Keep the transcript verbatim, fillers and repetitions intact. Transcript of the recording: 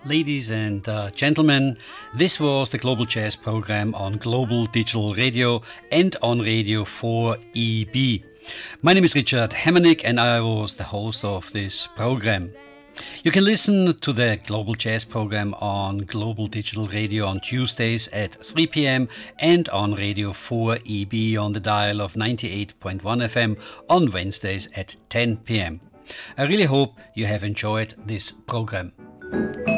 Ladies and uh, gentlemen, this was the Global Jazz program on Global Digital Radio and on Radio four E B. My name is Richard Hemmernick and I was the host of this program. You can listen to the Global Jazz program on Global Digital Radio on Tuesdays at three p.m. and on Radio four E B on the dial of ninety-eight point one F M on Wednesdays at ten p.m. I really hope you have enjoyed this program.